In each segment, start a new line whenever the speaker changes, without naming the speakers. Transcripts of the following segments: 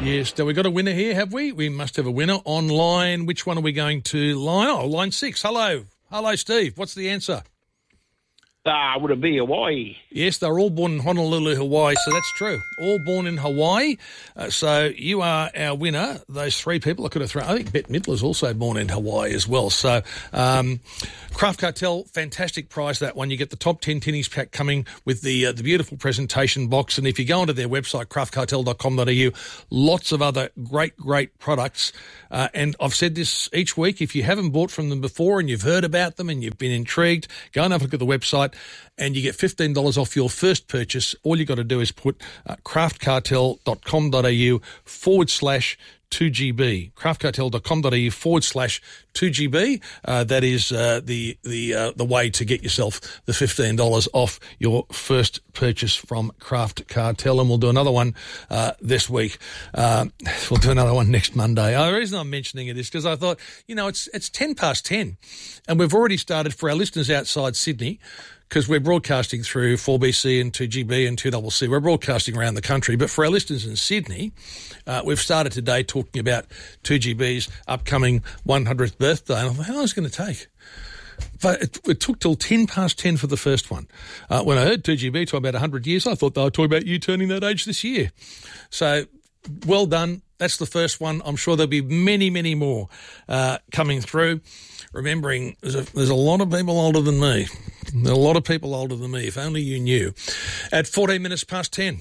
Yes, so we've got a winner here, have we? We must have a winner online. Which one are we going to? Line 6. Hello. Hello, Steve. What's the answer?
Would it be Hawaii?
Yes, they're all born in Honolulu, Hawaii, so that's true. All born in Hawaii. So you are our winner. Those three people I could have thrown. I think Bette Midler's also born in Hawaii as well. So Craft Cartel, fantastic prize, that one. You get the top 10 tinnies pack coming with the beautiful presentation box. And if you go onto their website, craftcartel.com.au, lots of other great products. And I've said this each week, if you haven't bought from them before and you've heard about them and you've been intrigued, go and have a look at the website and you get $15 off your first purchase. All you got to do is put craftcartel.com.au/2GB. craftcartel.com.au/2GB. That is the way to get yourself the $15 off your first purchase from Craft Cartel. And we'll do another one this week. We'll do another one next Monday. The reason I'm mentioning it is because I thought, it's 10 past 10 and we've already started for our listeners outside Sydney, because we're broadcasting through 4BC and 2GB and 2CC. We're broadcasting around the country. But for our listeners in Sydney, we've started today talking about 2GB's upcoming 100th birthday. And I thought, how long is it going to take? But it took till 10 past 10 for the first one. When I heard 2GB talk about 100 years, I thought they were talking about you turning that age this year. So well done. That's the first one. I'm sure there'll be many more coming through. Remembering there's a lot of people older than me. There are a lot of people older than me, if only you knew. At 14 minutes past 10.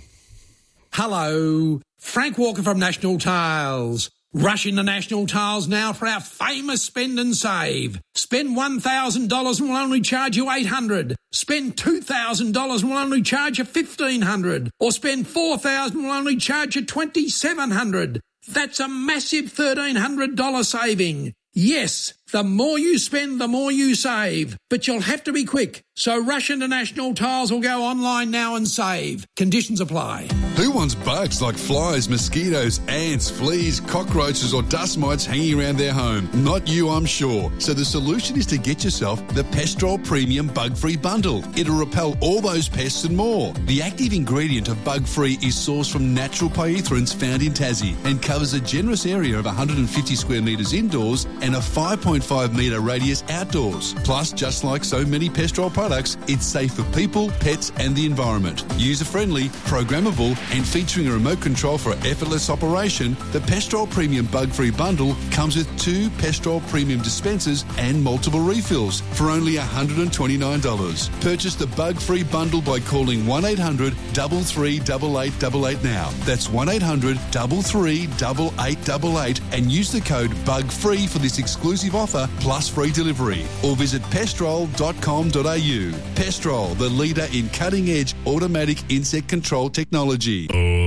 Hello, Frank Walker from National Tiles. Rush into National Tiles now for our famous spend and save. Spend $1,000 and we'll only charge you $800. Spend $2,000 and we'll only charge you $1,500. Or spend $4,000 and we'll only charge you $2,700. That's a massive $1,300 saving. Yes, the more you spend, the more you save. But you'll have to be quick. So rush into National Tiles or go online now and save. Conditions apply.
Who wants bugs like flies, mosquitoes, ants, fleas, cockroaches or dust mites hanging around their home? Not you, I'm sure. So the solution is to get yourself the Pestrol Premium Bug-Free Bundle. It'll repel all those pests and more. The active ingredient of Bug-Free is sourced from natural pyrethroids found in Tassie and covers a generous area of 150 square metres indoors and a 5.5 metre radius outdoors. Plus, just like so many Pestrol products, it's safe for people, pets and the environment. User-friendly, programmable and featuring a remote control for effortless operation, the Pestrol Premium Bug-Free Bundle comes with 2 Pestrol Premium dispensers and multiple refills for only $129. Purchase the Bug-Free Bundle by calling 1-800-338888 now. That's 1-800-338888 and use the code BUGFREE for this exclusive offer plus free delivery. Or visit pestrol.com.au. Pestrol, the leader in cutting-edge automatic insect control technology.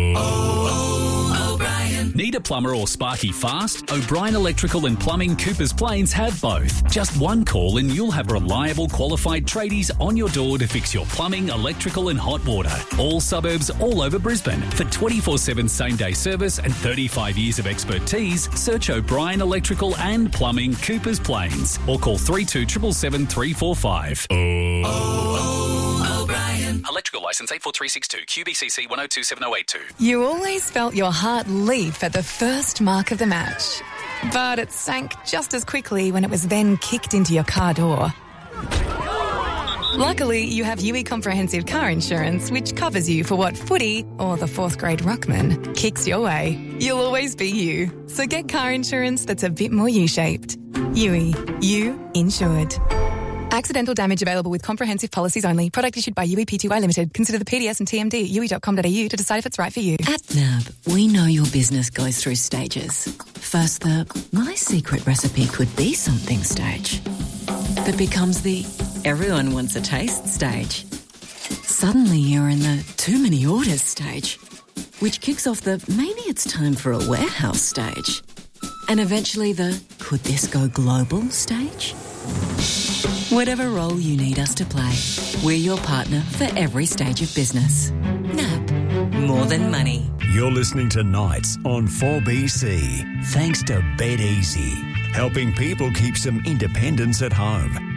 Need a plumber or sparky fast? O'Brien Electrical and Plumbing Coopers Plains have both. Just one call and you'll have reliable, qualified tradies on your door to fix your plumbing, electrical and hot water. All suburbs, all over Brisbane. For 24/7 same-day service and 35 years of expertise, search O'Brien Electrical and Plumbing Coopers Plains or call 3277 345. O'Brien. Electrical licence 84362 QBCC 102782.
You always felt your heart leap at the first mark of the match, but it sank just as quickly when it was then kicked into your car door. Luckily, you have UE Comprehensive Car Insurance, which covers you for what footy or the 4th grade ruckman kicks your way. You'll always be you. So get car insurance that's a bit more U-shaped. UE. You insured. Accidental damage available with comprehensive policies only. Product issued by UE Pty Limited. Consider the PDS and TMD at UE.com.au to decide if it's right for you.
At NAB, we know your business goes through stages. First, the my secret recipe could be something stage. That becomes the everyone wants a taste stage. Suddenly you're in the too many orders stage, which kicks off the maybe it's time for a warehouse stage. And eventually the could this go global stage? Whatever role you need us to play, we're your partner for every stage of business. NAB, more than money.
You're listening to Nights on 4BC, thanks to BetEasy, helping people keep some independence at home.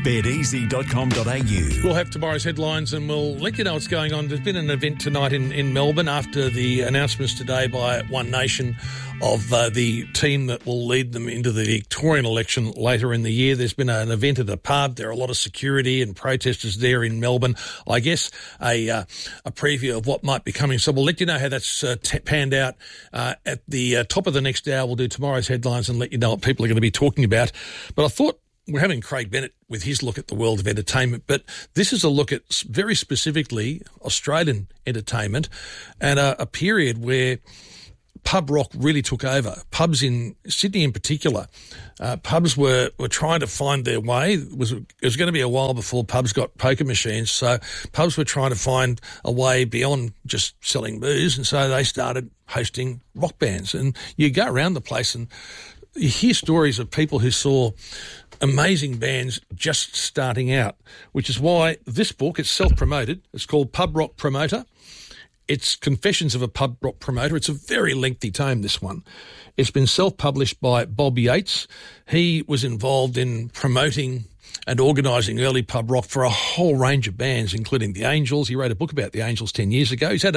bedeasy.com.au.
We'll have tomorrow's headlines and we'll let you know what's going on. There's been an event tonight in Melbourne after the announcements today by One Nation of the team that will lead them into the Victorian election later in the year. There's been an event at a pub. There are a lot of security and protesters there in Melbourne. I guess a preview of what might be coming. So we'll let you know how that's panned out at the top of the next hour. We'll do tomorrow's headlines and let you know what people are going to be talking about. But I thought we're having Craig Bennett with his look at the world of entertainment, but this is a look at very specifically Australian entertainment and a period where pub rock really took over. Pubs in Sydney in particular, pubs were trying to find their way. It was going to be a while before pubs got poker machines, so pubs were trying to find a way beyond just selling booze, and so they started hosting rock bands. And you go around the place and you hear stories of people who saw amazing bands just starting out, which is why this book, it's self-promoted. It's called Pub Rock Promoter. It's Confessions of a Pub Rock Promoter. It's a very lengthy tome, this one. It's been self-published by Bob Yates. He was involved in promoting and organising early pub rock for a whole range of bands, including the Angels. He wrote a book about the Angels 10 years ago. He's had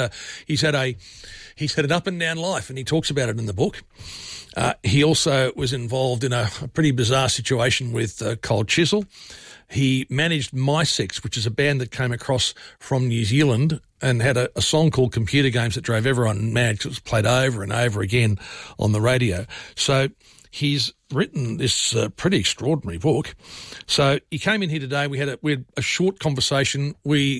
an up and down life, and he talks about it in the book. He also was involved in a pretty bizarre situation with Cold Chisel. He managed My Sex, which is a band that came across from New Zealand and had a song called Computer Games that drove everyone mad because it was played over and over again on the radio. So he's written this pretty extraordinary book. So he came in here today. We had a short conversation.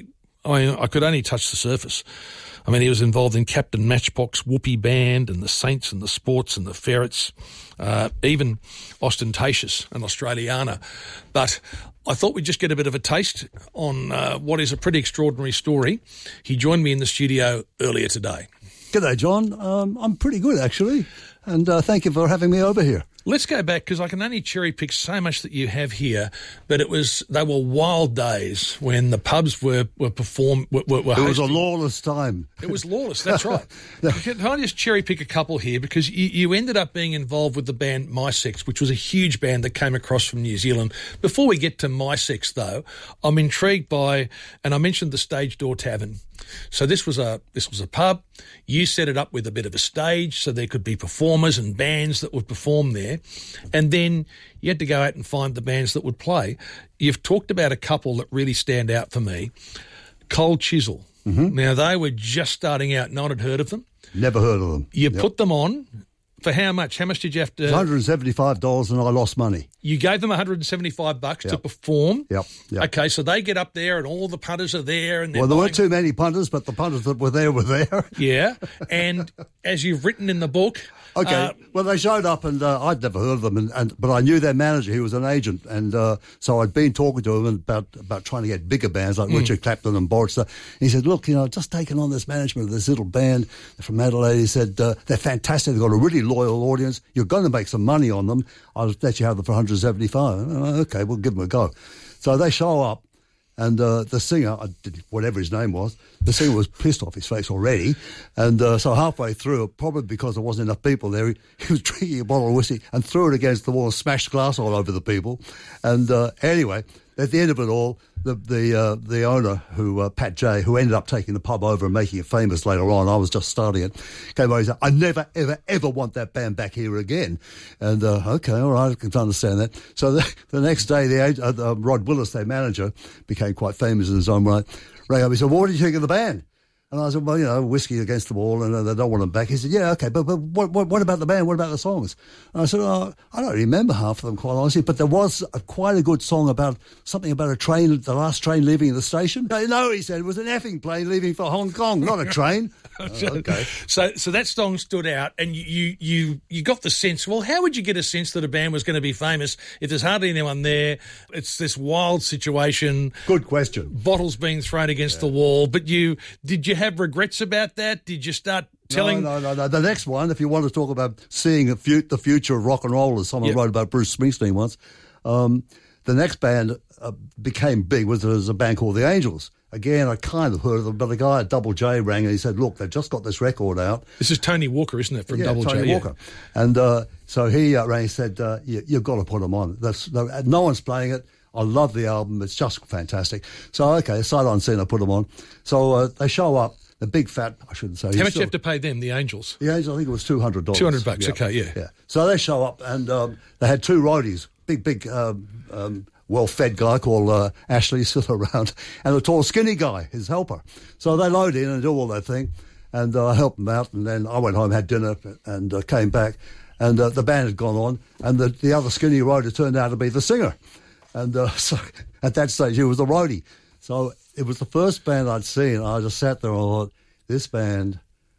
I could only touch the surface. I mean, he was involved in Captain Matchbox, Whoopee Band, and the Saints and the Sports and the Ferrets, even Ostentatious and Australiana. But I thought we'd just get a bit of a taste on what is a pretty extraordinary story. He joined me in the studio earlier today.
G'day, John. I'm pretty good, actually, and thank you for having me over here.
Let's go back, because I can only cherry pick so much that you have here, but they were wild days when the pubs were It
was a lawless time.
It was lawless, that's right. Can I just cherry pick a couple here, because you ended up being involved with the band My Sex, which was a huge band that came across from New Zealand. Before we get to My Sex, though, I'm intrigued by, and I mentioned the Stage Door Tavern. So this was a pub. You set it up with a bit of a stage so there could be performers and bands that would perform there. And then you had to go out and find the bands that would play. You've talked about a couple that really stand out for me. Cold Chisel. Mm-hmm. Now, they were just starting out. No one had heard of them.
Never heard of them.
You put them on. For how much? How much did you have to...
$175 and I lost money.
You gave them $175 to perform?
Yep.
Okay, so they get up there and all the punters are there. And
there weren't too many punters, but the punters that were there.
Yeah, and as you've written in the book...
Okay, well, they showed up and I'd never heard of them, but I knew their manager. He was an agent, and so I'd been talking to him about trying to get bigger bands like Richard Clapton and Boris. He said, look, just taking on this management of this little band from Adelaide. He said, they're fantastic. They've got a really loyal audience. You're going to make some money on them. I'll let you have them for $175. Okay, we'll give them a go. So they show up. And the singer, whatever his name was, the singer was pissed off his face already. And so halfway through, probably because there wasn't enough people there, he was drinking a bottle of whiskey and threw it against the wall and smashed glass all over the people. And anyway, at the end of it all, the owner, who Pat J, who ended up taking the pub over and making it famous later on, I was just starting it, came over and said, I never, ever, ever want that band back here again. And, okay, all right, I can understand that. So the next day, Rod Willis, their manager, became quite famous in his own right, rang up. He said, well, what do you think of the band? And I said, well, whiskey against the wall, and they don't want them back. He said, yeah, okay, but what about the band? What about the songs? And I said, I don't remember half of them, quite honestly, but there was quite a good song about something about a train, the last train leaving the station. No, he said, it was an effing plane leaving for Hong Kong, not a train. Okay.
So that song stood out, and you got the sense, well, how would you get a sense that a band was going to be famous if there's hardly anyone there? It's this wild situation.
Good question.
Bottles being thrown against the wall, but did you have regrets about that? Did you start telling...
No. The next one, if you want to talk about seeing the future of rock and roll, as someone wrote about Bruce Springsteen once, the next band became big was a band called The Angels. Again, I kind of heard of them, but a guy at Double J rang and he said, look, they've just got this record out.
This is Tony Walker, isn't it, from Double J?
Tony Walker. And so he rang and said, you've got to put them on. No one's playing it. I love the album. It's just fantastic. So, okay, sight unseen, I put them on. So they show up. The big fat, I shouldn't say.
How much do you have to pay them, the Angels?
The Angels, I think it was $200.
$200, okay, yeah.
So they show up, and they had two roadies, big, well-fed guy called Ashley, still around, and a tall, skinny guy, his helper. So they load in and do all that thing, and I helped them out, and then I went home, had dinner, and came back, and the band had gone on, and the other skinny roadie turned out to be the singer. And so at that stage, he was the roadie. So it was the first band I'd seen. I just sat there and I thought, this band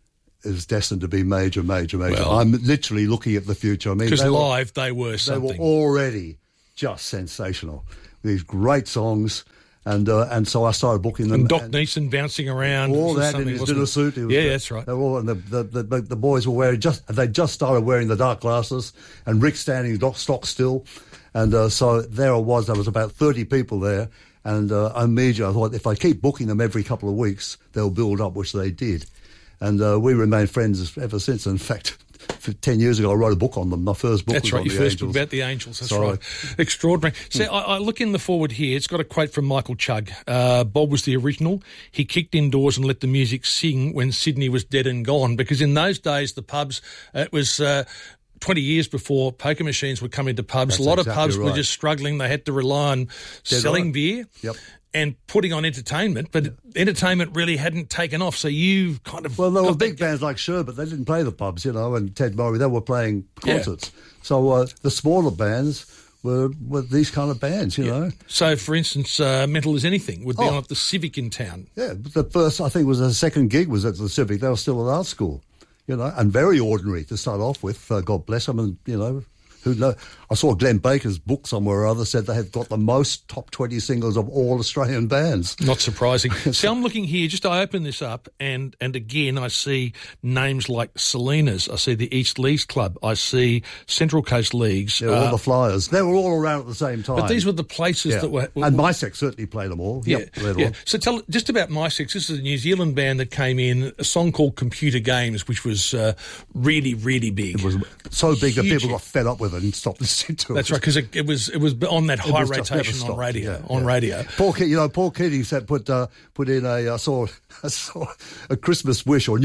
is destined to be major. Well, I'm literally looking at the future. I mean,
because live they were something.
They were already just sensational. These great songs. And so I started booking them.
And Doc Neeson bouncing around.
All that in his little suit.
Yeah, that's right.
They were all, and the boys were wearing, they just started wearing the dark glasses, and Rick standing stock still. And so there I was. There was about 30 people there. And immediately I thought, if I keep booking them every couple of weeks, they'll build up, which they did. And we remained friends ever since. In fact, 10 years ago, I wrote a book on them. My first book was on the Angels. That's right, your first book
about the Angels. That's right. Extraordinary. So I look in the forward here. It's got a quote from Michael Chugg. Bob was the original. He kicked indoors and let the music sing when Sydney was dead and gone. Because in those days, the pubs, it was 20 years before poker machines would come into pubs.
That's
a lot of
exactly
pubs
right.
were just struggling. They had to rely on selling beer.
Yep.
And putting on entertainment, but entertainment really hadn't taken off. So you kind of...
Well, there were big bands like Sherbet. They didn't play the pubs, and Ted Murray. They were playing concerts. Yeah. So the smaller bands were these kind of bands, you know.
So, for instance, Mental as Anything would be on at the Civic in town.
Yeah, the first, I think, was the second gig was at the Civic. They were still at art school, and very ordinary to start off with. God bless them, and, who knows? I saw Glenn Baker's book somewhere or other said they have got the most top 20 singles of all Australian bands.
Not surprising. So I'm looking here, I open this up, and again I see names like Salinas, I see the East Leagues Club, I see Central Coast Leagues.
All the Flyers. They were all around at the same time.
But these were the places that were...
And MySex certainly played them all.
Yeah. So tell just about MySex. This is a New Zealand band that came in, a song called Computer Games, which was really, really big.
It was so big that people got fed up with it and stopped listening to it.
That's right, because it was on that high rotation on radio. Radio.
Paul Keating said put in I saw a Christmas wish or New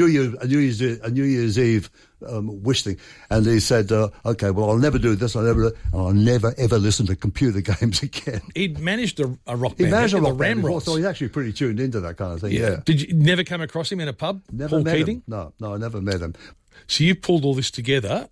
Year's Eve wish thing, and he said, "Okay, well, I'll never do this. I'll never ever listen to computer games again."
He'd managed a rock band.
He managed a rock
band
band, so he's actually pretty tuned into that kind of thing. Yeah.
Did you never come across him in a pub?
Never
Paul
met
Keating?
him. No, I never met him.
So you pulled all this together.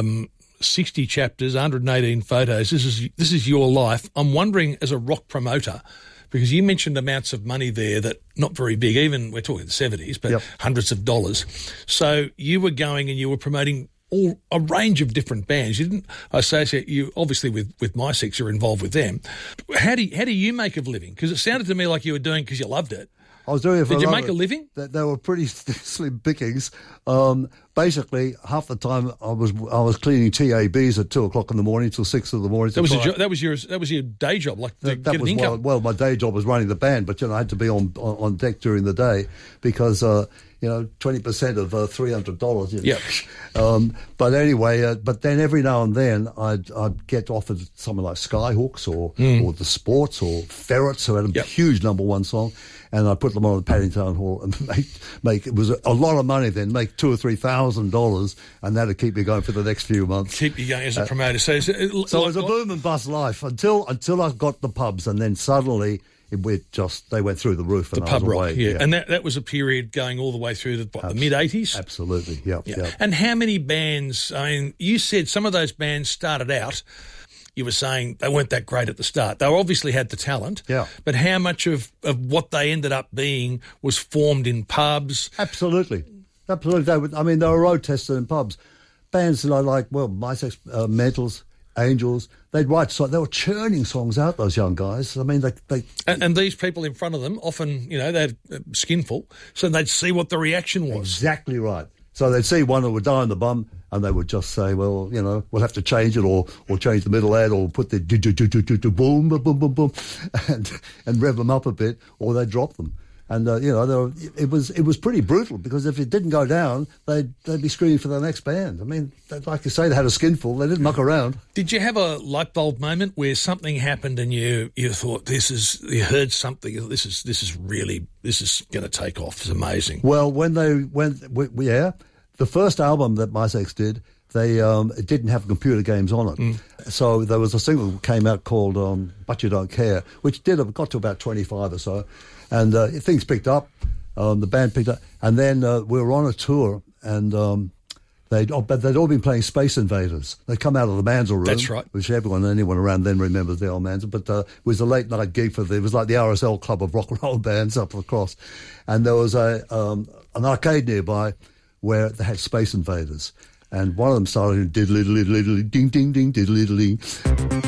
60 chapters, 118 photos. This is your life. I'm wondering, as a rock promoter, because you mentioned amounts of money there that not very big, even we're talking the 70s, but hundreds of dollars. So you were going and you were promoting a range of different bands. You didn't associate you obviously with MySex. You're involved with them. How do you make a living? Because it sounded to me like you were doing because you loved it.
I was doing it for
Did you make a living?
They were pretty slim pickings. Basically, half the time I was cleaning TABs at 2:00 in the morning till 6 in the morning.
That was your day job, like to get an income.
Well, my day job was running the band, but I had to be on deck during the day because 20% of $300.
Yeah.
But anyway, but then every now and then I'd get offered something like Skyhooks or the Sports or Ferrets, who had a huge #1 song, and I put them on at Paddington Hall and make it was a lot of money then, make $2,000 or $3,000, and that'd keep you going for the next few months.
Keep you going as a promoter. So it
was a boom and bust life until I got the pubs, and then suddenly they went through the roof. And
the pub rock,
away.
yeah. And that was a period going all the way through the mid-'80s?
Absolutely, yeah.
And how many bands, you said some of those bands started out, you were saying they weren't that great at the start. They obviously had the talent, but how much of what they ended up being was formed in pubs?
Absolutely. They were road tested in pubs. Bands like MySex, Mentals, Angels, they'd write songs. They were churning songs out, those young guys. I mean, they
and these people in front of them, often, they had skinful, so they'd see what the reaction was.
Exactly right. So they'd see one that would die in the bum, and they would just say, well, we'll have to change it, or change the middle ad, or put the boom, boom, boom, boom, boom, and rev them up a bit, or they'd drop them. And it was pretty brutal, because if it didn't go down, they'd be screaming for the next band. I mean, like you say, they had a skinful. They didn't muck around.
Did you have a light bulb moment where something happened and you thought, you heard something, this is going to take off? It's amazing.
Well, the first album that MySex did, it didn't have computer games on it. So there was a single that came out called But You Don't Care, which got to about 25 or so. And things picked up, the band picked up. And then we were on a tour, and they'd all been playing Space Invaders. They'd come out of the Mansell Room.
That's right.
Which anyone around then remembers the old Mansell. But it was a late-night gig it was like the RSL club of rock and roll bands up across. And there was an arcade nearby where they had Space Invaders. And one of them started diddly-diddly, ding-ding-ding, diddly-diddly.